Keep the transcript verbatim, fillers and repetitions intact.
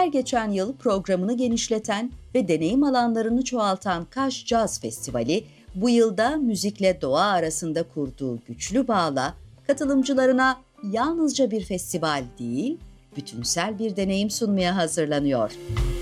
her geçen yıl programını genişleten ve deneyim alanlarını çoğaltan Kaş Caz Festivali, bu yılda müzikle doğa arasında kurduğu güçlü bağla katılımcılarına yalnızca bir festival değil, bütünsel bir deneyim sunmaya hazırlanıyor.